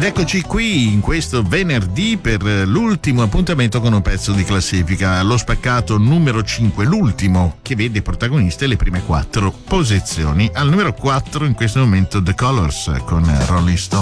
Ed eccoci qui in questo venerdì per l'ultimo appuntamento con un pezzo di classifica, lo spaccato numero 5, l'ultimo che vede protagoniste le prime 4 posizioni. Al numero 4 in questo momento The Colors con Rolling Stone.